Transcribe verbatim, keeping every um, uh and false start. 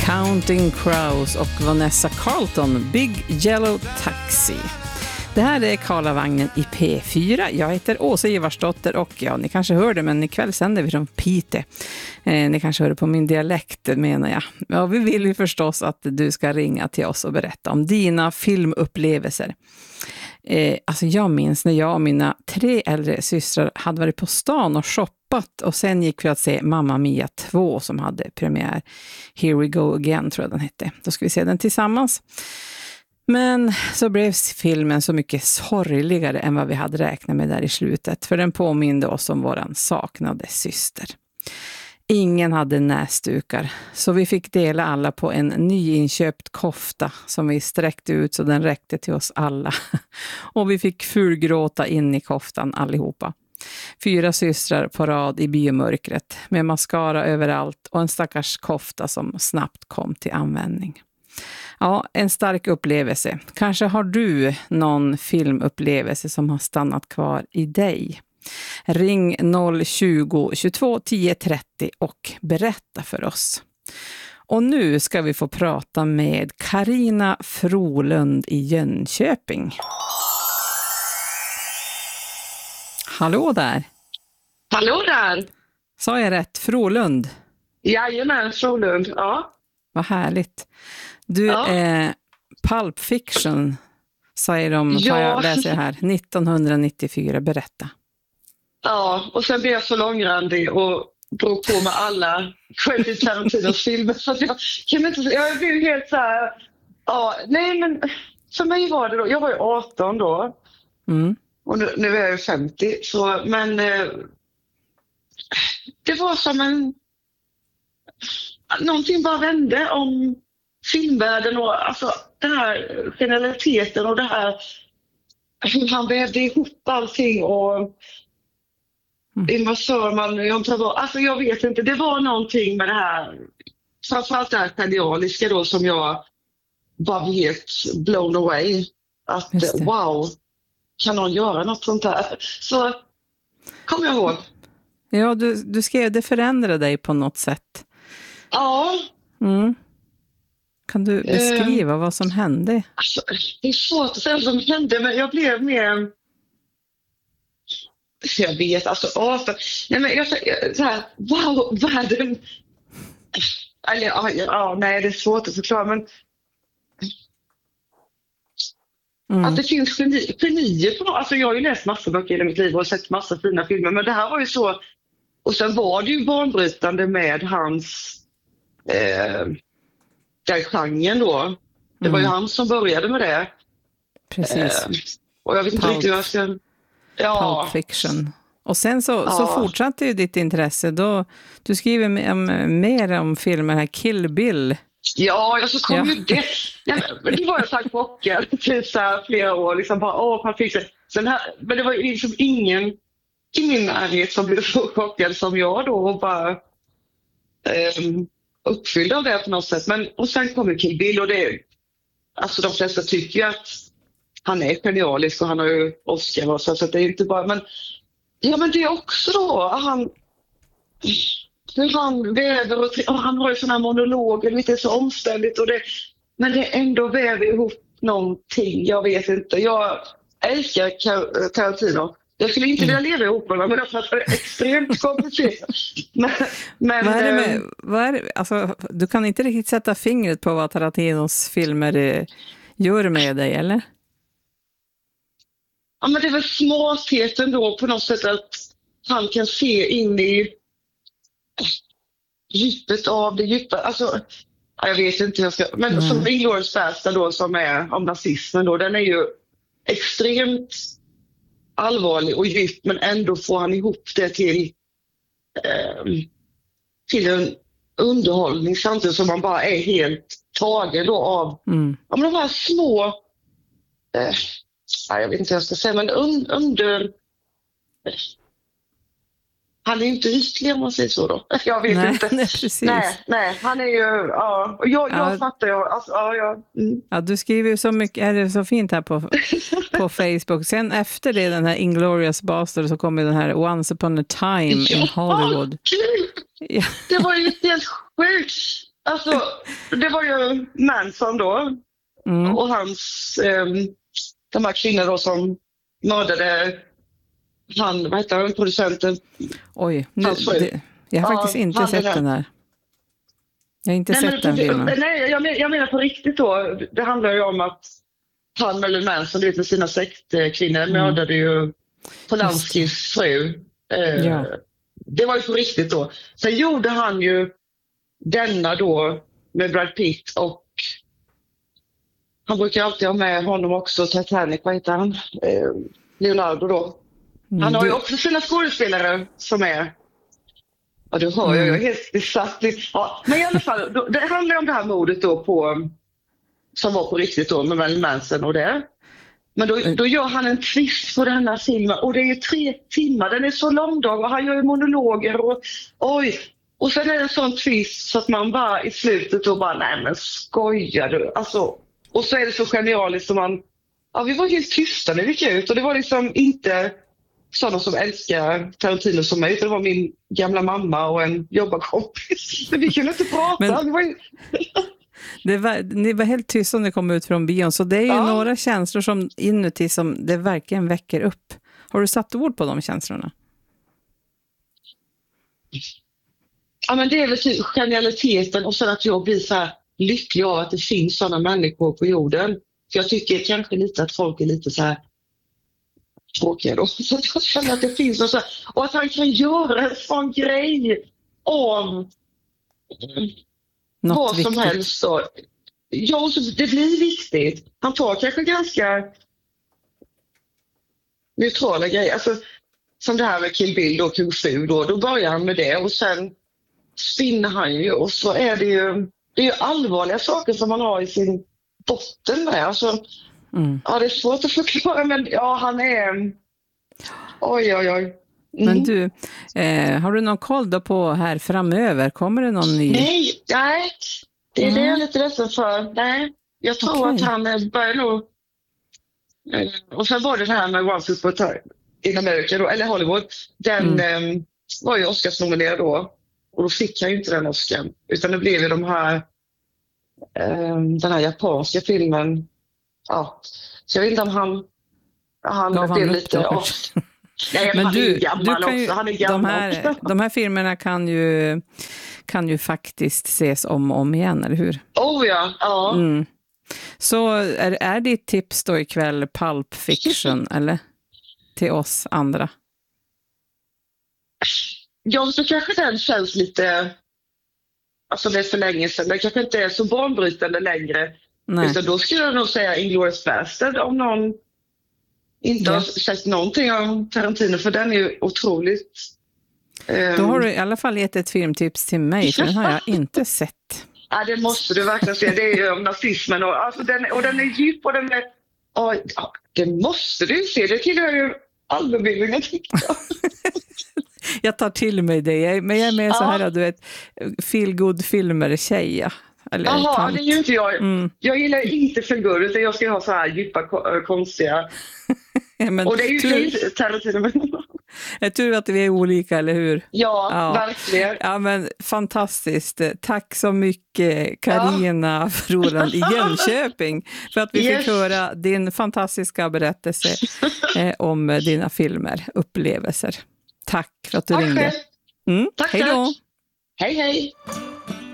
Counting Crows och Vanessa Carlton, Big Yellow Taxi. Det här är Karlavagnen i P fyra. Jag heter Åsa Ivarsdotter och ja, ni kanske hör det, men ikväll sänder vi från Pite. Eh, ni kanske hör det på min dialekt, menar jag. Ja, vi vill ju förstås att du ska ringa till oss och berätta om dina filmupplevelser. Eh, alltså jag minns när jag och mina tre äldre systrar hade varit på stan och shoppat och sen gick vi att se Mamma Mia två som hade premiär. Here We Go Again tror jag den hette. Då ska vi se den tillsammans. Men så blev filmen så mycket sorgligare än vad vi hade räknat med där i slutet. För den påminde oss om våran saknade syster. Ingen hade näsdukar, så vi fick dela alla på en nyinköpt kofta som vi sträckte ut så den räckte till oss alla. Och vi fick fulgråta in i koftan allihopa. Fyra systrar på rad i biomörkret med mascara överallt och en stackars kofta som snabbt kom till användning. Ja, en stark upplevelse. Kanske har du någon filmupplevelse som har stannat kvar i dig. Ring noll tjugo tjugotvå tio trettio och berätta för oss. Och nu ska vi få prata med Carina Frolund i Jönköping. Hallå där. Hallå där. Sa jag rätt? Frolund? Jajamän, Frolund, ja. Vad härligt. Du, ja. eh, Pulp Fiction säger de, ja. jag läser här, nittonhundranittiofyra, berätta. Ja, och sen blev jag så långrandig och drog på med alla Quentin Tarantinos filmer så att jag kan inte, jag blev helt så här, ja, nej men för mig var det då, jag var ju arton då mm. och nu, nu är jag ju femtio, så, men eh, det var som en, någonting bara vände om filmvärlden och alltså den här generaliteten och det här hur han vävde ihop allting och mm. Ingmar Sörman, jag, alltså jag vet inte, det var någonting med det här framförallt det här genialiska då som jag var helt blown away att wow, kan någon göra något sånt här, så kommer jag ihåg. Ja, du, du skrev, det förändrade dig på något sätt. Ja. Mm. Kan du beskriva uh, vad som hände? Alltså, det är svårt att säga vad som hände, men jag blev mer... Jag vet, alltså... Åh, nej, men jag, så här, wow, världen... Eller, ja, ja, nej, det är svårt att förklara, men... Mm. Att det finns geni, genier på något... Alltså, jag har ju läst massor böcker i mitt liv och sett massor fina filmer, men det här var ju så... Och sen var det ju banbrytande med hans... Eh, den genren då. Det var ju mm. han som började med det. Precis. Eh, och jag vet inte Pulp, riktigt vad jag ska... Ja. Pulp Fiction. Och sen så, ja. så fortsatte ju ditt intresse. Då, du skriver om, mer om filmer här. Kill Bill. Ja, jag så kom ja. ju det. Ja, men det var jag sagt bocken typ så här flera år. Liksom bara, åh, Pulp Fiction. Sen här, men det var ju liksom ingen i min närhet som blev så chockad som jag då. Och bara... Um, uppfylld av det på något sätt. Men, och sen kommer Kill Bill och det, alltså de flesta tycker ju att han är genialisk och han har ju Oscar och så, så det är inte bara, men ja, men det är också då han hur han väver och, och han har ju såna här monologer, det är så omständigt och det, men det ändå väver ihop någonting, jag vet inte, jag älskar Tarantino. Jag skulle inte vilja leva ihop med men det är extremt komplicerat. Men, men, vad är det med, vad är det, alltså, du kan inte riktigt sätta fingret på vad Tarantinos filmer gör med dig, eller? Ja, men det är väl smartheten då på något sätt att han kan se in i djupet av det djupa. Alltså, jag vet inte hur jag ska... Men mm. som Inglourious Basterds då som är om nazismen då, den är ju extremt allvarlig och djup, men ändå får han ihop det till eh, till en underhållning samtidigt som man bara är helt tagen då av mm. om de här små eh, jag vet inte vad jag ska säga, men un, under eh, han är ju inte ytlig om man säger så då. Jag vet nej, inte. Nej, precis. nej, nej, han är ju, ja, och jag, jag ja. fattar ju, alltså, ja, ja. Mm. ja, du skriver ju så mycket, är det så fint här på, på Facebook. Sen efter det, den här Inglourious Basterds, så kommer den här Once upon a time ja, in Hollywood. Ja. Det var ju helt sjukt. Alltså, det var ju Manson då. Mm. Och hans, eh, de här kvinnorna då som mördade han, vad heter han, producenten? Oj, nu, Hans fru. det, jag har Ja, faktiskt inte han är sett där. den här. Jag har inte Nej, sett men, den filmen. nej jag, men, jag menar på riktigt då. Det handlar ju om att han eller Manson, du vet, med sina sektkvinnor Mm. mördade ju Polanskis fru. Eh, Ja. Det var ju på riktigt då. Sen gjorde han ju denna då med Brad Pitt och han brukar alltid ha med honom också, Titanic, vad heter han? Eh, Leonardo då. Han Mm, har ju du- också sina skådespelare som är... Ja, du hör, Mm. jag är helt besatt. Ja, men i alla fall, då, det handlar om det här mordet då på... Som var på riktigt då med Marilyn Manson och det. Men då, då gör han en twist på den här filmen och det är ju tre timmar, den är så lång dag och han gör ju monologer och oj. Och sen är det en sån twist så att man bara i slutet då bara, nej men skojar du? Alltså, och så är det så genialiskt som man, ja vi var helt tysta när vi gick ut och det var liksom inte sådana som älskar Tarantino som mig utan det var min gamla mamma och en jobbarkompis. Men vi kunde inte prata. Men- Det var ju... Det var, ni var helt tysta när ni kom ut från bion, så det är ju Ja. några känslor som inuti som det verkligen väcker upp. Har du satt ord på de känslorna? Ja, men det är väl typ genialiteten och sen att jag blir så här lycklig av att det finns sådana människor på jorden. För jag tycker kanske lite att folk är lite så här tråkiga då. Så att jag känner att det finns något så här, och att han kan göra en sån grej om Något vad som viktigt. helst. Då. Ja, och så det blir viktigt. Han tar kanske ganska neutrala grejer. Alltså, som det här med Kill Bill och Kung Fu då. Då börjar han med det och sen spinner han ju och så är det ju, det är ju allvarliga saker som man har i sin botten med. Alltså, Mm. ja, det är svårt att förklara men ja, han är... Oj, oj, oj. Mm. Men du, eh, har du någon koll då på här framöver? Kommer det någon ny? Nej, nej. Det är Mm. det jag är lite ledsen för. Nej, jag tror Okej. att han eh, börjar nog... Eh, och sen var det det här med Once Upon a Time in America då, eller Hollywood. Den eh, var ju Oscarsnominerad då. Och då fick han ju inte den Oscar. Utan det blev ju de här... Eh, den här japanska filmen. Ja. Så jag vet inte om han... Han Gav han blev upp lite... då, Ja. kanske? Nej, Men han du, är ju du gammal kan ju, också. Han är de, gammal. här, de här filmerna kan ju, kan ju faktiskt ses om och om igen, eller hur? Oh ja, ja. Mm. Så är, är ditt tips då ikväll Pulp Fiction, eller? Till oss andra? Ja, så kanske den känns lite... Alltså det är för länge sedan. Den kanske inte är så banbrytande längre. Nej. Utan då skulle jag nog säga Inglourious Bastard om någon inte Ja. har sett någonting om Tarantino. För den är ju otroligt... ehm, Då har du i alla fall gett ett filmtips till mig, för den har jag inte sett. Ja, det måste du verkligen se. Det är ju om nazismen. Och, alltså den, och den är djup och den är... Ja, ja, det måste du se. Det tillhör ju allmänbildningen, tycker jag. Jag tar till mig det, jag, men jag är mer så Ja. här, du vet, feel-good-filmer-tjej, ja. Eller Jaha, tant. det är ju inte jag. Mm. Jag gillar inte filmgurr, utan jag ska ha så här djupa, ko- konstiga... Ja, men Och det är ju tur, det är inte Tarantino. men- är tur att vi är olika, eller hur? Ja, Ja. verkligen. Ja, men fantastiskt. Tack så mycket, Carina Froland i Jönköping, för att vi Yes. fick höra din fantastiska berättelse eh, om dina filmer, upplevelser. Tack för att du Tack ringde. själv. Mm. Tack, Hej då! tack. Hej, hej.